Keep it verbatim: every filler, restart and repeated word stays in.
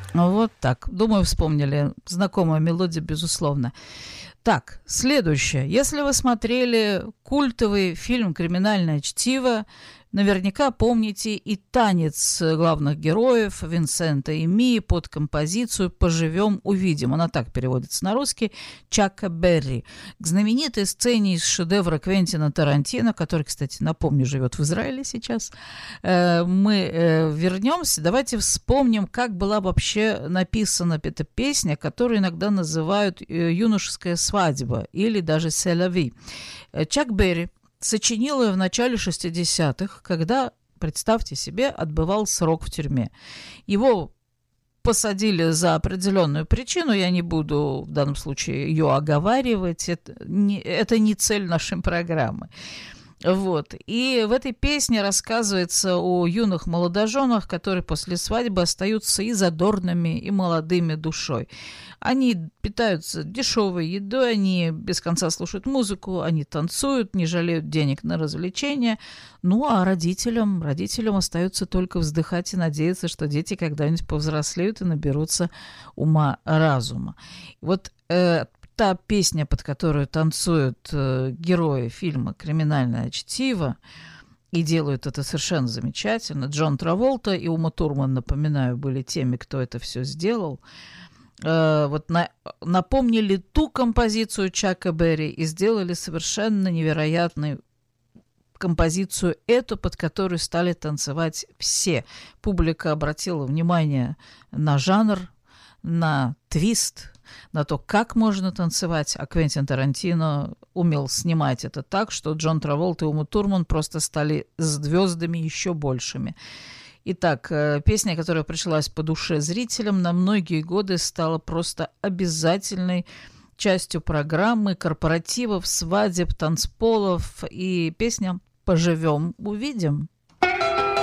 Вот так. Думаю, вспомнили. Знакомая мелодия, безусловно. Так, следующее. Если вы смотрели культовый фильм «Криминальное чтиво», наверняка помните и танец главных героев Винсента и Мии под композицию «Поживем, увидим». Она так переводится на русский. Чака Берри. К знаменитой сцене из шедевра Квентина Тарантино, который, кстати, напомню, живет в Израиле сейчас, мы вернемся. Давайте вспомним, как была вообще написана эта песня, которую иногда называют «Юношеская свадьба» или даже «Селави». Чак Берри сочинил ее в начале шестидесятых, когда, представьте себе, отбывал срок в тюрьме. Его посадили за определенную причину, я не буду в данном случае ее оговаривать, это не, это не цель нашей программы. Вот. И в этой песне рассказывается о юных молодоженах, которые после свадьбы остаются и задорными, и молодыми душой. Они питаются дешевой едой, они без конца слушают музыку, они танцуют, не жалеют денег на развлечения. Ну, а родителям, родителям остается только вздыхать и надеяться, что дети когда-нибудь повзрослеют и наберутся ума-разума. Вот э, та песня, под которую танцуют э, герои фильма «Криминальное чтиво», и делают это совершенно замечательно. Джон Траволта и Ума Турман, напоминаю, были теми, кто это все сделал. Э, вот на, напомнили ту композицию Чака Берри и сделали совершенно невероятную композицию эту, под которую стали танцевать все. Публика обратила внимание на жанр, на твист, на то, как можно танцевать, а Квентин Тарантино умел снимать это так, что Джон Траволта и Ума Турман просто стали звездами еще большими. Итак, песня, которая пришлась по душе зрителям, на многие годы стала просто обязательной частью программы, корпоративов, свадеб, танцполов, и песня «Поживем, увидим».